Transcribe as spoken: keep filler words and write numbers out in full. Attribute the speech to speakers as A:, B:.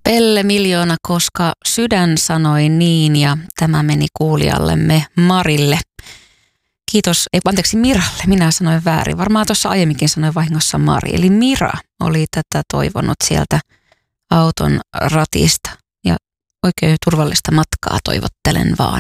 A: Elle miljoona, koska sydän sanoi niin ja tämä meni kuulijallemme Marille. Kiitos, ei anteeksi Miralle, minä sanoin väärin. Varmaan tuossa aiemminkin sanoin vahingossa Mari. Eli Mira oli tätä toivonut sieltä auton ratista ja oikein turvallista matkaa toivottelen vaan.